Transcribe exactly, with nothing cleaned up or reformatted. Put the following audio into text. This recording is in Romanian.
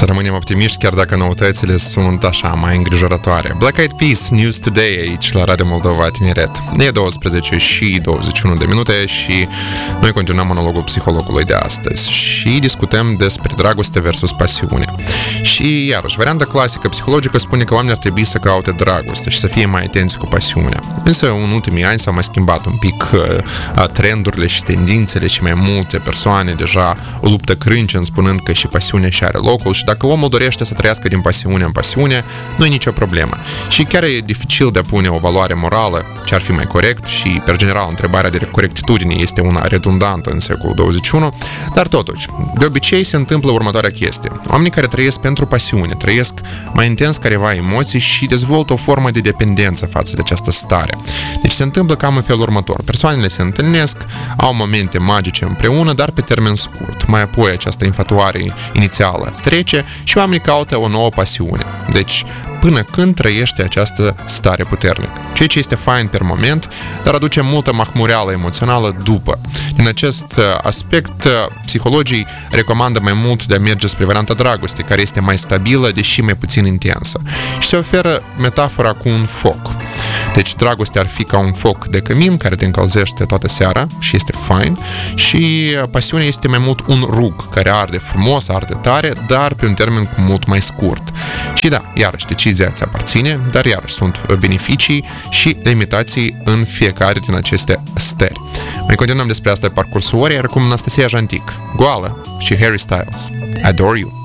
Să rămânem optimiști, chiar dacă noutățile sunt așa, mai îngrijorătoare. Black Eyed Peas, News Today, aici la Radio Moldova Tineret. E douăsprezece și douăzeci și unu de minute și noi continuăm monologul psihologului de astăzi și discutăm despre dragoste versus pasiune. Și iarăși, varianta clasică psihologică spune că oamenii ar trebui să caute dragoste și să fie mai atenți cu pasiunea. Însă, în ultimii ani s-au mai schimbat un pic uh, trendurile și tendințele și mai multe persoane deja o luptă crâncen spunând că și pasiunea și are locul și dacă omul dorește să trăiască din pasiune în pasiune, nu e nicio problemă. Și chiar e dificil de a pune o valoare morală, ce ar fi mai corect și, per general, întrebarea de corectitudine este una redundantă în secolul douăzeci și unu, dar totuși, de obicei se întâmplă următoarea chestie. Oamenii care trăiesc pentru pasiune, trăiesc mai intens careva emoții și dezvoltă o formă de dependență față de această stare. Deci se întâmplă cam în felul următor. Persoanele se întâlnesc, au momente magice împreună, dar pe termen scurt. Mai apoi această infatuare inițială trece și oamenii caută o nouă pasiune. Deci, până când trăiește această stare puternică. Ceea ce este fain per moment, dar aduce multă mahmureală emoțională după. Din acest aspect, psihologii recomandă mai mult de a merge spre varianta dragoste, care este mai stabilă, deși mai puțin intensă. Și se oferă metafora cu un foc. Deci dragostea ar fi ca un foc de cămin care te încălzește toată seara și este fain și pasiunea este mai mult un rug care arde frumos, arde tare, dar pe un termen cu mult mai scurt. Și da, iarăși decizia ți aparține, dar iarăși sunt beneficii și limitații în fiecare din aceste stări. Noi continuăm despre asta pe parcursul orei, iar acum Anastasia Jantic, Goală și Harry Styles, Adore You.